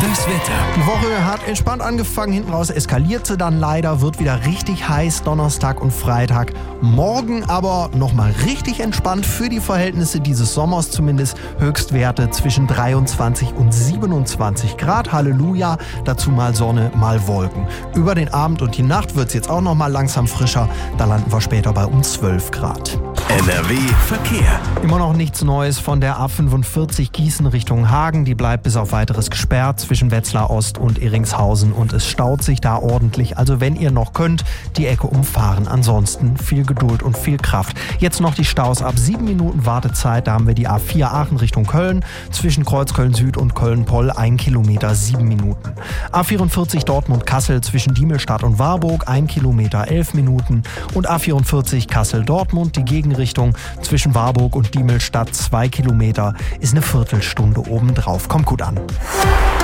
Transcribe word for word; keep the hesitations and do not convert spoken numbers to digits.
Das Wetter. Die Woche hat entspannt angefangen, hinten raus eskaliert sie dann leider, wird wieder richtig heiß Donnerstag und Freitag. Morgen aber nochmal richtig entspannt für die Verhältnisse dieses Sommers zumindest. Höchstwerte zwischen dreiundzwanzig und siebenundzwanzig Grad. Halleluja, dazu mal Sonne, mal Wolken. Über den Abend und die Nacht wird es jetzt auch nochmal langsam frischer. Da landen wir später bei um zwölf Grad. N R W Verkehr. Immer noch nichts Neues von der A fünfundvierzig Gießen Richtung Hagen. Die bleibt bis auf weiteres gesperrt zwischen Wetzlar Ost und Iringshausen und es staut sich da ordentlich. Also wenn ihr noch könnt, die Ecke umfahren. Ansonsten viel Geduld und viel Kraft. Jetzt noch die Staus ab sieben Minuten Wartezeit. Da haben wir die A vier Aachen Richtung Köln. Zwischen Kreuzköln Süd und Köln-Poll ein Kilometer, sieben Minuten. A vierundvierzig Dortmund-Kassel zwischen Diemelstadt und Warburg ein Kilometer, elf Minuten. Und A vierundvierzig Kassel-Dortmund, die Gegenrichtung zwischen Warburg und Diemelstadt zwei Kilometer, ist eine Viertelstunde obendrauf. Kommt gut an.